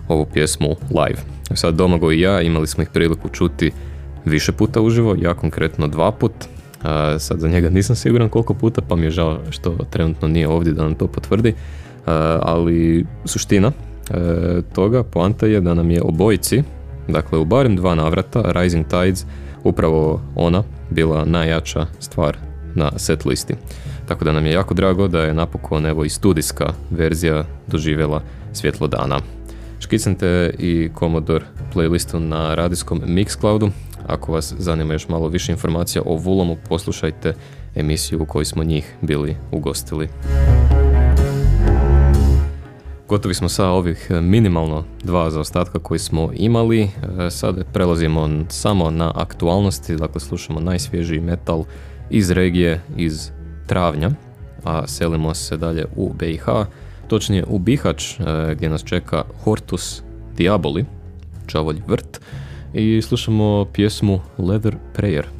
ovu pjesmu live. Sad Domagoj i ja imali smo ih priliku čuti više puta uživo, ja konkretno 2 put. Sad za njega nisam siguran koliko puta, pa mi je žao što trenutno nije ovdje da nam to potvrdi, ali suština toga, poanta je da nam je obojici, dakle u barem 2 navrata, Rising Tides, upravo ona bila najjača stvar na set listi. Tako da nam je jako drago da je napokon evo i studijska verzija doživjela svjetlo dana. Škicnite i Commodore playlistu na radijskom Mixcloudu. Ako vas zanima još malo više informacija o Woolomu, poslušajte emisiju u kojoj smo njih bili ugostili. Gotovi smo sa ovih minimalno 2 zaostatka koji smo imali. Sada prelazimo samo na aktualnosti, dakle slušamo najsvježiji metal iz regije, iz travnja, a selimo se dalje u BiH, točnije u Bihać, gdje nas čeka Hortus Diaboli, Đavolji vrt, i slušamo pjesmu Leather Prayer.